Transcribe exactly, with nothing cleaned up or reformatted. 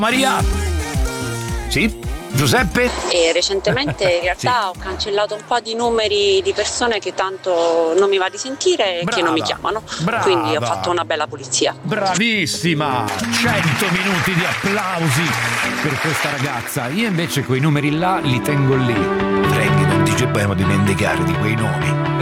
Maria? Sì? Giuseppe? E recentemente in realtà Sì. ho cancellato un po' di numeri di persone che tanto non mi va di sentire e che non mi Brava. chiamano. Brava. Quindi ho fatto una bella pulizia. Bravissima! cento minuti di applausi per questa ragazza. Io invece quei numeri là li tengo lì. Freghi, non ti ci dobbiamo dimenticare di quei nomi.